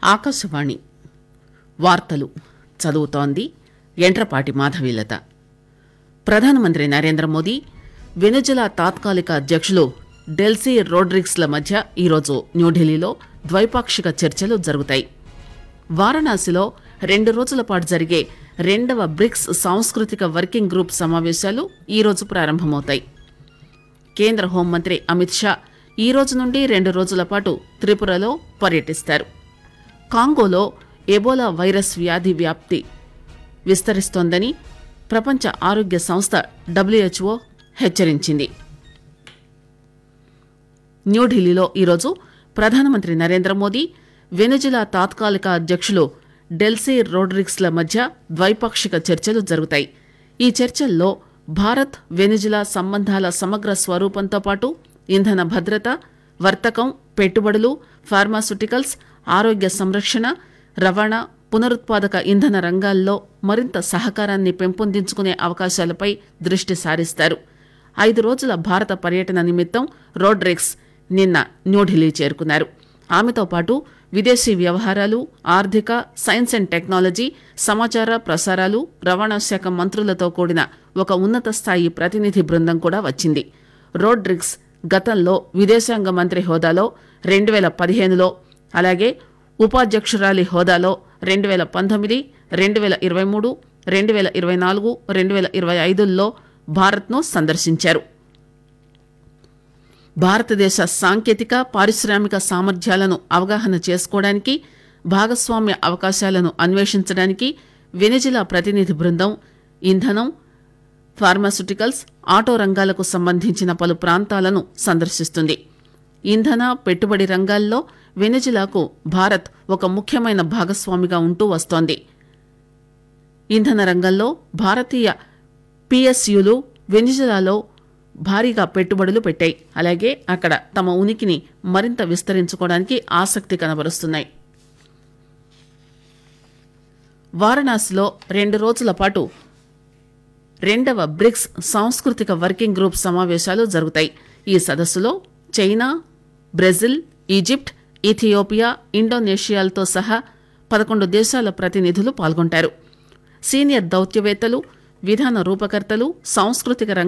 ఆకాశవాణి వార్తలు చదువుతోంది ఎంట్రపాటి మాధవీలత. ప్రధానమంత్రి నరేంద్ర మోదీ వెనుజులా తాత్కాలిక అధ్యక్షులు డెల్సీ రోడ్రిగ్స్ల మధ్య ఈరోజు న్యూఢిల్లీలో ద్వైపాక్షిక చర్చలు జరుగుతాయి. వారణాసిలో 2 రోజుల పాటు జరిగే 2వ బ్రిక్స్ సాంస్కృతిక వర్కింగ్ గ్రూప్ సమావేశాలు ఈరోజు ప్రారంభమవుతాయి. కేంద్ర హోంమంత్రి అమిత్ షా ఈ రోజు నుండి 2 రోజుల పాటు త్రిపురలో పర్యటిస్తారు. కాంగోలో ఎబోలా వైరస్ వ్యాధి వ్యాప్తి విస్తరిస్తోందని ప్రపంచ ఆరోగ్య సంస్థ WHO హెచ్చరించింది. న్యూఢిల్లీలో ఈరోజు ప్రధానమంత్రి నరేంద్ర మోదీ వెనుజులా తాత్కాలిక అధ్యక్షులు డెల్సీ రోడ్రిగ్స్ల మధ్య ద్వైపాక్షిక చర్చలు జరుగుతాయి. ఈ చర్చల్లో భారత్ వెనుజులా సంబంధాల సమగ్ర స్వరూపంతో పాటు ఇంధన భద్రత, వర్తకం, పెట్టుబడులు, ఫార్మాస్యూటికల్స్, ఆరోగ్య సంరక్షణ, రవాణా, పునరుత్పాదక ఇంధన రంగాల్లో మరింత సహకారాన్ని పెంపొందించుకునే అవకాశాలపై దృష్టి సారిస్తారు. 5 రోజుల భారత పర్యటన నిమిత్తం రోడ్రిగ్స్ నిన్న న్యూఢిల్లీ చేరుకున్నారు. ఆమెతో పాటు విదేశీ వ్యవహారాలు, ఆర్థిక, సైన్స్ అండ్ టెక్నాలజీ, సమాచార ప్రసారాలు, రవాణా శాఖ మంత్రులతో కూడిన ఒక ఉన్నత స్థాయి ప్రతినిధి బృందం కూడా వచ్చింది. రోడ్రిగ్స్ గతంలో విదేశాంగ మంత్రి హోదాలో 2015లో, అలాగే ఉపాధ్యక్షురాలి హోదాలో 2019, 2023, 2024, 2025ల్లో భారత్ను సందర్శించారు. భారతదేశ సాంకేతిక, పారిశ్రామిక సామర్థ్యాలను అవగాహన చేసుకోవడానికి, భాగస్వామ్య అవకాశాలను అన్వేషించడానికి వెనిజులా ప్రతినిధి బృందం ఇంధనం, ఫార్మాస్యూటికల్స్, ఆటో రంగాలకు సంబంధించిన పలు ప్రాంతాలను సందర్శిస్తుంది. ఇంధన, పెట్టుబడి రంగాల్లో వెనిజులాకు భారత్ ఒక ముఖ్యమైన భాగస్వామిగా ఉంటూ వస్తోంది. ఇంధన రంగంలో భారతీయ PSUలు వెనిజులాలో భారీగా పెట్టుబడులు పెట్టాయి. అలాగే అక్కడ తమ ఉనికిని మరింత విస్తరించుకోవడానికి ఆసక్తి కనబరుస్తున్నాయి. వారణాసిలో 2 రోజుల పాటు 2వ బ్రిక్స్ సాంస్కృతిక వర్కింగ్ గ్రూప్ సమావేశాలు జరుగుతాయి. ఈ సదస్సులో చైనా, బ్రెజిల్, ఈజిప్ట్, ఇథియోపియా, ఇండోనేషియాలతో సహా 11 దేశాల ప్రతినిధులు పాల్గొంటారు. సీనియర్ దౌత్యవేత్తలు, విధాన రూపకర్తలు, సాంస్కృతిక